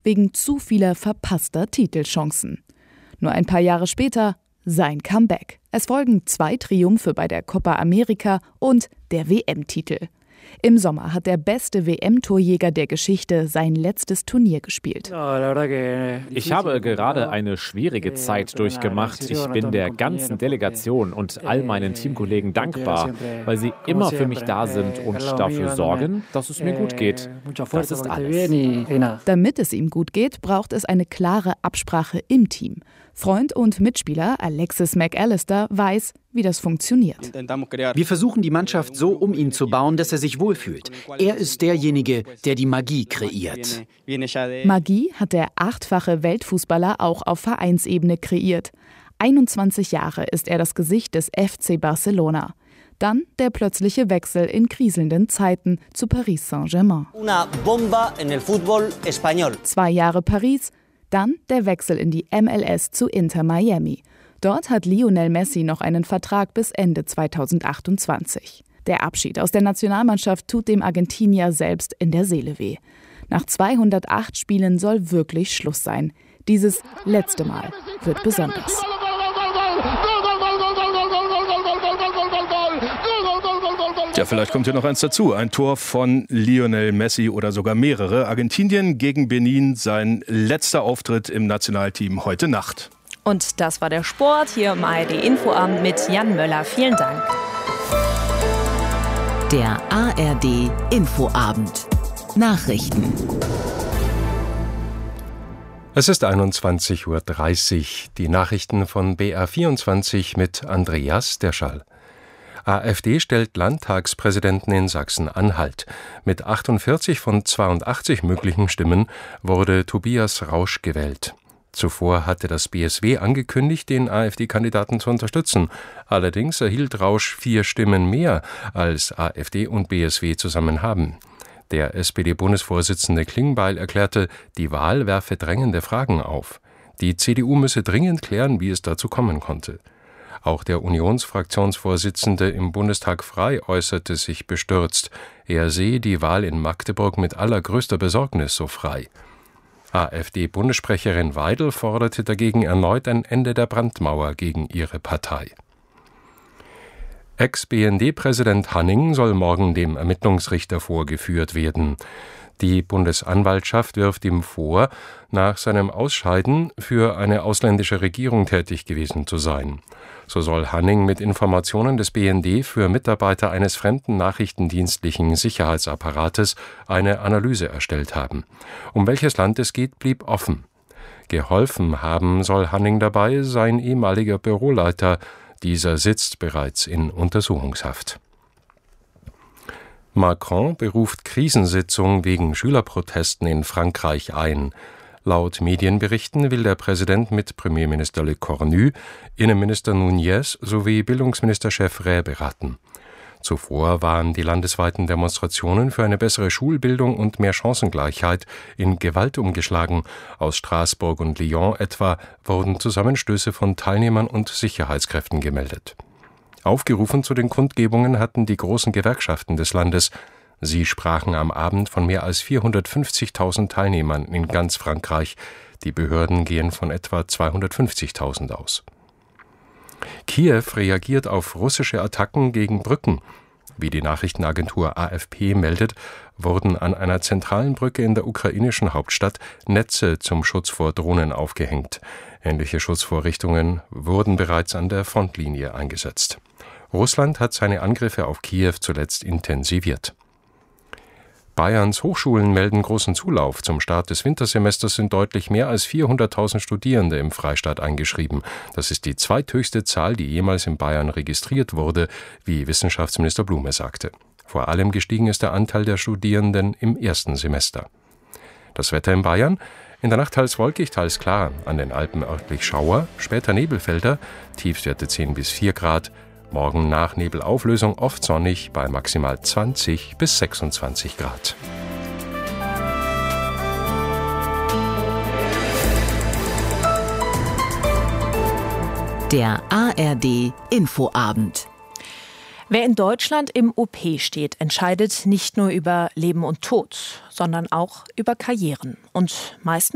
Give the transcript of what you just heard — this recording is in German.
wegen zu vieler verpasster Titelchancen. Nur ein paar Jahre später sein Comeback. Es folgen 2 Triumphe bei der Copa América und der WM-Titel. Im Sommer hat der beste WM-Torjäger der Geschichte sein letztes Turnier gespielt. Ich habe gerade eine schwierige Zeit durchgemacht. Ich bin der ganzen Delegation und all meinen Teamkollegen dankbar, weil sie immer für mich da sind und dafür sorgen, dass es mir gut geht. Das ist alles. Damit es ihm gut geht, braucht es eine klare Absprache im Team. Freund und Mitspieler Alexis McAllister weiß, wie das funktioniert. Wir versuchen, die Mannschaft so um ihn zu bauen, dass er sich wohlfühlt. Er ist derjenige, der die Magie kreiert. Magie hat der 8-fache Weltfußballer auch auf Vereinsebene kreiert. 21 Jahre ist er das Gesicht des FC Barcelona. Dann der plötzliche Wechsel in kriselnden Zeiten zu Paris Saint-Germain. 2 Jahre Paris, dann der Wechsel in die MLS zu Inter Miami. Dort hat Lionel Messi noch einen Vertrag bis Ende 2028. Der Abschied aus der Nationalmannschaft tut dem Argentinier selbst in der Seele weh. Nach 208 Spielen soll wirklich Schluss sein. Dieses letzte Mal wird besonders. Ja, vielleicht kommt hier noch eins dazu. Ein Tor von Lionel Messi oder sogar mehrere. Argentinien gegen Benin, sein letzter Auftritt im Nationalteam heute Nacht. Und das war der Sport hier im ARD-Infoabend mit Jan Möller. Vielen Dank. Der ARD-Infoabend. Nachrichten. Es ist 21:30 Uhr. Die Nachrichten von BR24 mit Andreas Derschall. AfD stellt Landtagspräsidenten in Sachsen-Anhalt. Mit 48 von 82 möglichen Stimmen wurde Tobias Rausch gewählt. Zuvor hatte das BSW angekündigt, den AfD-Kandidaten zu unterstützen. Allerdings erhielt Rausch 4 Stimmen mehr, als AfD und BSW zusammen haben. Der SPD-Bundesvorsitzende Klingbeil erklärte, die Wahl werfe drängende Fragen auf. Die CDU müsse dringend klären, wie es dazu kommen konnte. Auch der Unionsfraktionsvorsitzende im Bundestag Frey äußerte sich bestürzt. Er sehe die Wahl in Magdeburg mit allergrößter Besorgnis, so Frey. AfD-Bundessprecherin Weidel forderte dagegen erneut ein Ende der Brandmauer gegen ihre Partei. Ex-BND-Präsident Hanning soll morgen dem Ermittlungsrichter vorgeführt werden. Die Bundesanwaltschaft wirft ihm vor, nach seinem Ausscheiden für eine ausländische Regierung tätig gewesen zu sein. So soll Hanning mit Informationen des BND für Mitarbeiter eines fremden nachrichtendienstlichen Sicherheitsapparates eine Analyse erstellt haben. Um welches Land es geht, blieb offen. Geholfen haben soll Hanning dabei sein ehemaliger Büroleiter. Dieser sitzt bereits in Untersuchungshaft. Macron beruft Krisensitzung wegen Schülerprotesten in Frankreich ein. Laut Medienberichten will der Präsident mit Premierminister Le Cornu, Innenminister Nunez sowie Bildungsministerchef Rey beraten. Zuvor waren die landesweiten Demonstrationen für eine bessere Schulbildung und mehr Chancengleichheit in Gewalt umgeschlagen. Aus Straßburg und Lyon etwa wurden Zusammenstöße von Teilnehmern und Sicherheitskräften gemeldet. Aufgerufen zu den Kundgebungen hatten die großen Gewerkschaften des Landes. Sie sprachen am Abend von mehr als 450.000 Teilnehmern in ganz Frankreich. Die Behörden gehen von etwa 250.000 aus. Kiew reagiert auf russische Attacken gegen Brücken. Wie die Nachrichtenagentur AFP meldet, wurden an einer zentralen Brücke in der ukrainischen Hauptstadt Netze zum Schutz vor Drohnen aufgehängt. Ähnliche Schutzvorrichtungen wurden bereits an der Frontlinie eingesetzt. Russland hat seine Angriffe auf Kiew zuletzt intensiviert. Bayerns Hochschulen melden großen Zulauf. Zum Start des Wintersemesters sind deutlich mehr als 400.000 Studierende im Freistaat eingeschrieben. Das ist die zweithöchste Zahl, die jemals in Bayern registriert wurde, wie Wissenschaftsminister Blume sagte. Vor allem gestiegen ist der Anteil der Studierenden im ersten Semester. Das Wetter in Bayern: in der Nacht teils wolkig, teils klar. An den Alpen örtlich Schauer, später Nebelfelder, Tiefstwerte 10 bis 4 Grad. Morgen nach Nebelauflösung oft sonnig bei maximal 20 bis 26 Grad. Der ARD-Infoabend. Wer in Deutschland im OP steht, entscheidet nicht nur über Leben und Tod, sondern auch über Karrieren. Und meistens